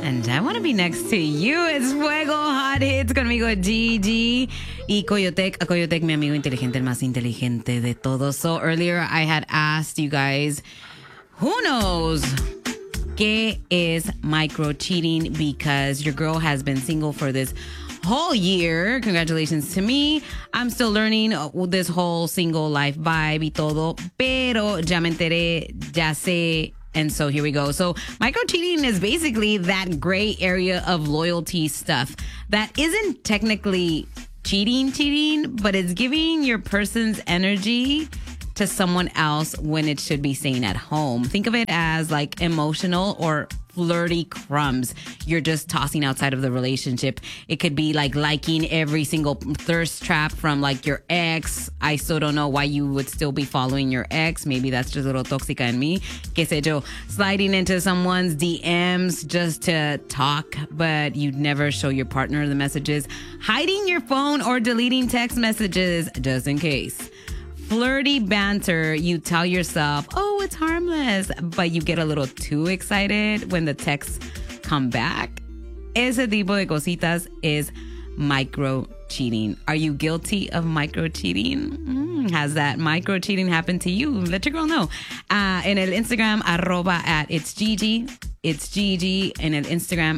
And I want to be next to you. It's Fuego Hot Hits conmigo, Gigi. Y Coyotec, a Coyotec, mi amigo inteligente, el más inteligente de todos. So earlier I had asked you guys, who knows qué es micro cheating? Because your girl has been single for this whole year. Congratulations to me. I'm still learning this whole single life vibe y todo, pero ya me enteré, ya sé. And so here we go. So micro cheating is basically that gray area of loyalty stuff that isn't technically cheating, but it's giving your person's energy to someone else when it should be staying at home. Think of it as like emotional or flirty crumbs you're just tossing outside of the relationship. It could be like liking every single thirst trap from like your ex. I still don't know why you would still be following your ex. Maybe that's just a little tóxica in me. Que sé yo. Sliding into someone's DMs just to talk, but you'd never show your partner the messages. Hiding your phone or deleting text messages just in case. Flirty banter, you tell yourself, oh, it's harmless, but you get a little too excited when the texts come back. Ese tipo de cositas is micro cheating. Are you guilty of micro cheating? Has that micro cheating happened to you? Let your girl know. En el Instagram, @it's Gigi. It's Gigi. En el Instagram,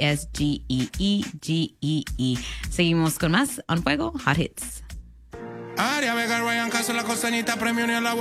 ITSGEEGEE. Seguimos con más on Fuego Hot Hits. Aria Vega, Ryan Castro, la costeñita, premio ni a la